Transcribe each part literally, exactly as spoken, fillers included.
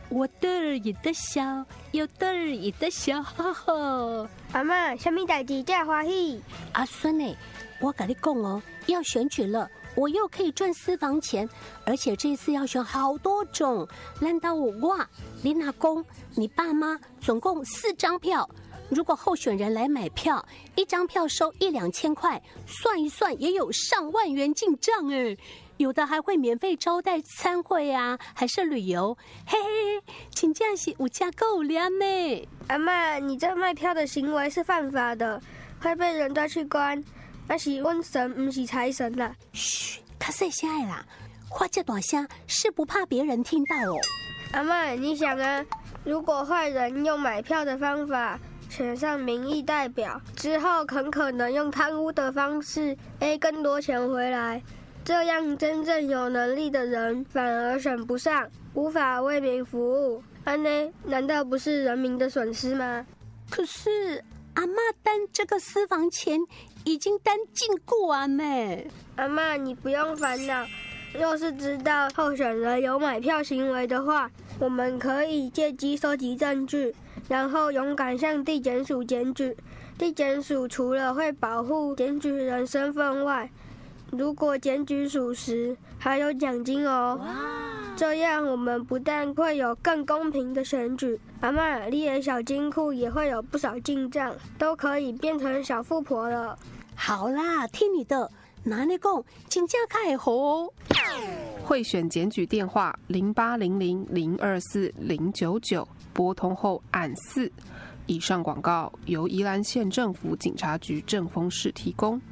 我得意的笑，又得意的笑。 阿嬷，什么代志这欢喜？ 阿孙呢？我跟你讲哦，要选举了，我又可以赚私房钱，而且这次要选好多种。难道我、你阿公、你爸妈总共四张票？如果候选人来买票，一张票收一两千块，算一算也有上万元进账哎。有的还会免费招待参会啊，还是旅游，嘿嘿，真正是有加够量呢。 阿嬷，你这卖票的行为是犯法的，会被人抓去关。那是瘟神，不是财神啦。 嘘，较细声的啦，话这大声是不怕别人听到哦。 阿嬷，你想啊，如果坏人用买票的方法选上民意代表，之后很可能用贪污的方式 A 更多钱回来。这样真正有能力的人反而选不上，无法为民服务，安呢？难道不是人民的损失吗？ 可是阿嬷担这个私房钱已经担尽过啊妹。 阿嬷，你不用烦恼，若是知道候选人有买票行为的话，我们可以借机收集证据，然后勇敢向地检署检举。地检署除了会保护检举人身份外，如果检举属实，还有奖金哦。这样我们不但会有更公平的选举，阿嬷，你的小金库也会有不少进账，都可以变成小富婆了。 好啦，听你的，拿你讲，真正开好。 贿选检举电话零八零零零二四零九九，拨通后按四。以上广告由宜兰县政府警察局正丰市提供。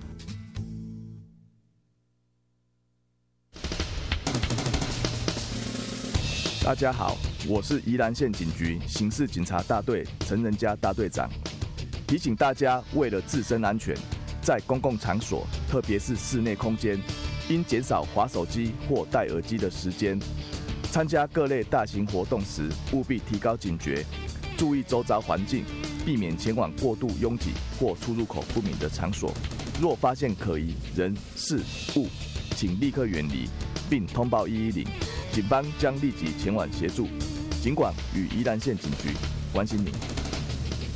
大家好，我是宜兰县警局刑事警察大队陈仁嘉大队长，提醒大家，为了自身安全，在公共场所，特别是室内空间，应减少滑手机或戴耳机的时间。参加各类大型活动时，务必提高警觉，注意周遭环境，避免前往过度拥挤或出入口不明的场所。若发现可疑人事物，请立刻远离，并通报一一零。警方将立即前往协助。警管与宜兰县警局关心您。